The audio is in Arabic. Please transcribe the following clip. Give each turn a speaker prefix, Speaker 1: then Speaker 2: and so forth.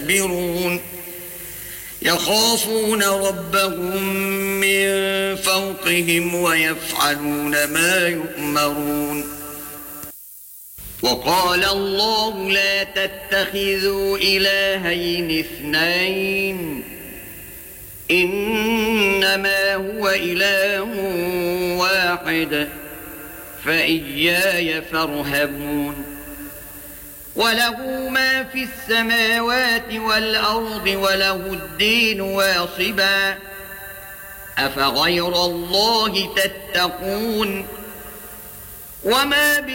Speaker 1: يخافون ربهم من فوقهم ويفعلون ما يؤمرون. وقال الله لا تتخذوا إلهين اثنين إنما هو إله واحد فإياي فارهبون. وله ما في السماوات والأرض وله الدين واصبا أفغير الله تتقون. وما